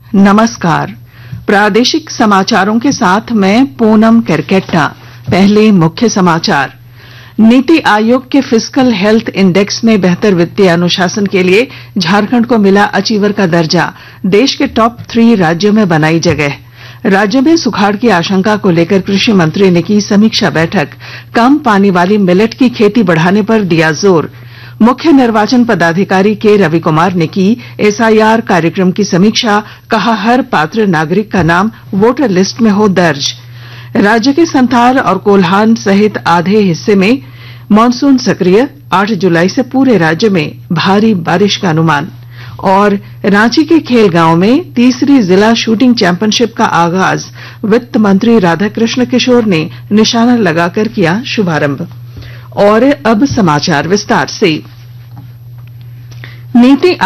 नमस्कार। प्रादेशिक समाचारों के साथ मैं पूनम करकेट्टा। पहले मुख्य समाचार। नीति आयोग के फिस्कल हेल्थ इंडेक्स में बेहतर वित्तीय अनुशासन के लिए झारखंड को मिला अचीवर का दर्जा। देश के टॉप 3 राज्यों में बनाई जगह। राज्य में सुखाड़ की आशंका को लेकर कृषि मंत्री ने की समीक्षा बैठक। कम पानी वाली मिलेट की खेती बढ़ाने पर दिया जोर। मुख्य निर्वाचन पदाधिकारी के रवि कुमार ने की एसआईआर कार्यक्रम की समीक्षा। कहा, हर पात्र नागरिक का नाम वोटर लिस्ट में हो दर्ज। राज्य के संथाल और कोल्हान सहित आधे हिस्से में मॉनसून सक्रिय। 8 जुलाई से पूरे राज्य में भारी बारिश का अनुमान। और रांची के खेल गांव में तीसरी जिला शूटिंग चैंपियनशिप का आगाज। वित्त मंत्री राधाकृष्ण किशोर ने निशाना लगाकर किया शुभारंभ। और अब समाचार विस्तार से। नीति